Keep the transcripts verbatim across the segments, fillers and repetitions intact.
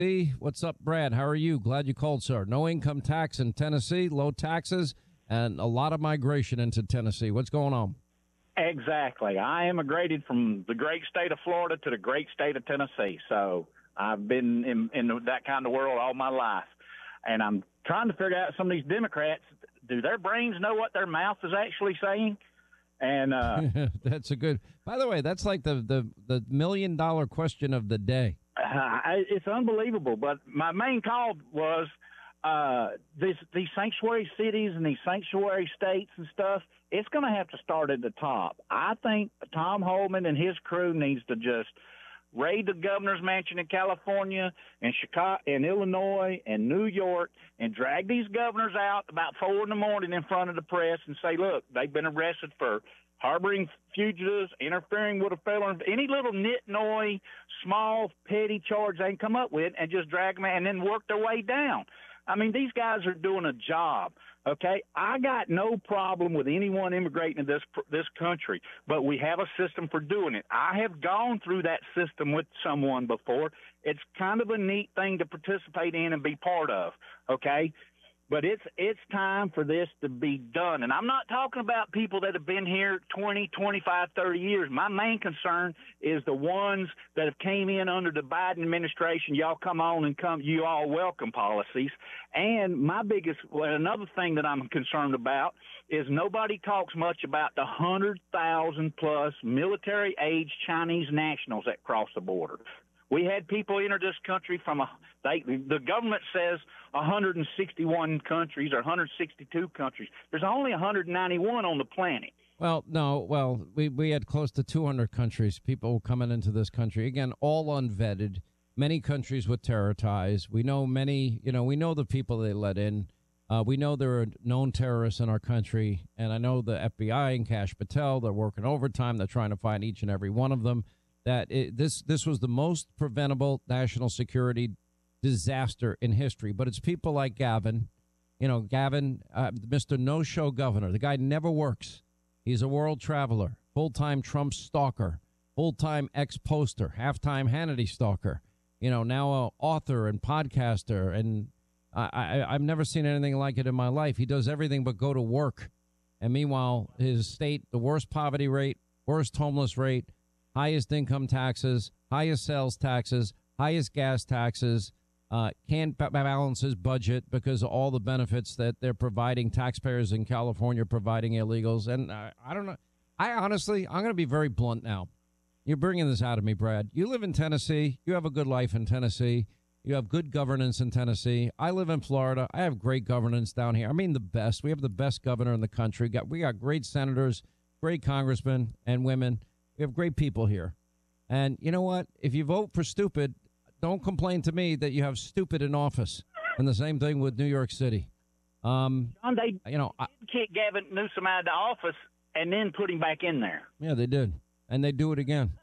Hey, what's up, Brad? How are you? Glad you called, sir. No income tax in Tennessee, low taxes, and a lot of migration into Tennessee. What's going on? Exactly. I immigrated from the great state of Florida to the great state of Tennessee. So I've been in, in that kind of world all my life. And I'm trying to figure out some of these Democrats, do their brains know what their mouth is actually saying? And uh, that's a good. By the way, that's like the, the, the million dollar question of the day. Uh, it's unbelievable. But my main call was uh, this, these sanctuary cities and these sanctuary states and stuff. It's going to have to start at the top. I think Tom Homan and his crew needs to just raid the governor's mansion in California and Chicago and Illinois and New York and drag these governors out about four in the morning in front of the press and say, look, they've been arrested for harboring fugitives, interfering with a felon, any little nitnoy, small, petty charge they can come up with, and just drag them and then work their way down. I mean, these guys are doing a job, okay? I got no problem with anyone immigrating to this this country, but we have a system for doing it. I have gone through that system with someone before. It's kind of a neat thing to participate in and be part of, okay? But it's it's time for this to be done. And I'm not talking about people that have been here twenty, twenty-five, thirty years. My main concern is the ones that have came in under the Biden administration. Y'all come on and come, you all welcome policies. And my biggest, well, another thing that I'm concerned about is nobody talks much about the one hundred thousand plus military age Chinese nationals that cross the border. We had people enter this country from a, they, the government says one hundred sixty-one countries or one hundred sixty-two countries. There's only one hundred ninety-one on the planet. Well, no, well, we, we had close to two hundred countries, people coming into this country. Again, all unvetted, many countries with terror ties. We know many, you know, we know the people they let in. Uh, we know there are known terrorists in our country. And I know the F B I and Kash Patel, they're working overtime. They're trying to find each and every one of them. That it, this this was the most preventable national security disaster in history. But it's people like Gavin, you know, Gavin, uh, Mister No-Show Governor. The guy never works. He's a world traveler, full-time Trump stalker, full-time ex-poster, half-time Hannity stalker, you know, now a author and podcaster. And I, I, I've never seen anything like it in my life. He does everything but go to work. And meanwhile, his state, the worst poverty rate, worst homeless rate, highest income taxes, highest sales taxes, highest gas taxes, uh, can't b- balance his budget because of all the benefits that they're providing, taxpayers in California providing illegals. And uh, I don't know. I honestly, I'm going to be very blunt now. You're bringing this out of me, Brad. You live in Tennessee. You have a good life in Tennessee. You have good governance in Tennessee. I live in Florida. I have great governance down here. I mean, the best. We have the best governor in the country. Got We got great senators, great congressmen and women. We have great people here. And you know what? If you vote for stupid, don't complain to me that you have stupid in office. And the same thing with New York City. Um, John, they you know, I, did kick Gavin Newsom out of the office and then put him back in there. Yeah, they did. And they do it again.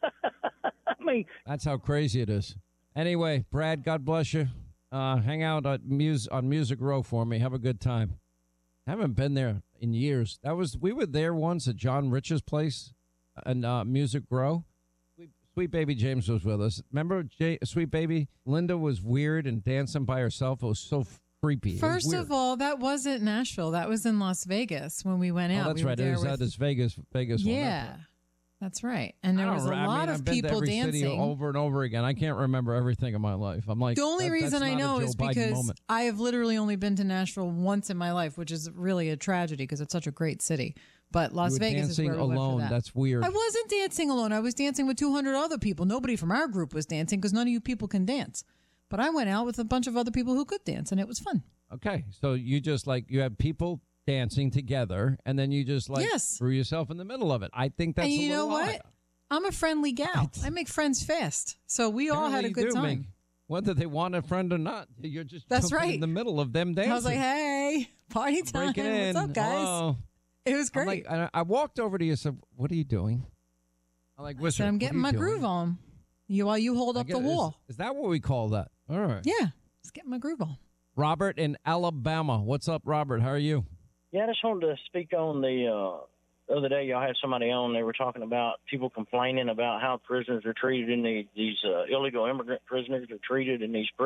I mean, that's how crazy it is. Anyway, Brad, God bless you. Uh, hang out at Mus- on Music Row for me. Have a good time. I haven't been there in years. That was we were there once at John Rich's place. And uh, Music Row. Sweet, Sweet Baby James was with us. Remember, J- Sweet Baby? Linda was weird and dancing by herself. It was so f- creepy. First of all, that wasn't Nashville. That was in Las Vegas when we went out. Oh, that's we right. It was at this Vegas, Vegas one. Yeah, that's right. And there was a I lot mean, of I've been people to every dancing city over and over again. I can't remember everything in my life. I'm like, the only that, reason I know is Biden because moment. I have literally only been to Nashville once in my life, which is really a tragedy because it's such a great city. But Las you were Vegas dancing is where we alone. went for that. That's weird. I wasn't dancing alone. I was dancing with two hundred other people. Nobody from our group was dancing because none of you people can dance. But I went out with a bunch of other people who could dance, and it was fun. Okay, so you just like you have people dancing together, and then you just like yes. threw yourself in the middle of it. I think that's and you a know little what? odd. I'm a friendly gal. I make friends fast, so we all had a good do, time. Meg. Whether they want a friend or not, you're just that's right in the middle of them dancing. I was like, "Hey, party time! Breaking in. What's up, guys?" Hello. It was great. Like, I, I walked over to you and said, "What are you doing?" I'm like, I said, "I'm getting my doing? groove on." You while you hold I up get, the wall. Is, is that what we call that? All right. Yeah, just getting my groove on. Robert in Alabama. What's up, Robert? How are you? Yeah, I just wanted to speak on the uh, the other day y'all had somebody on. They were talking about people complaining about how prisoners are treated in the, these uh, illegal immigrant prisoners are treated in these prisons.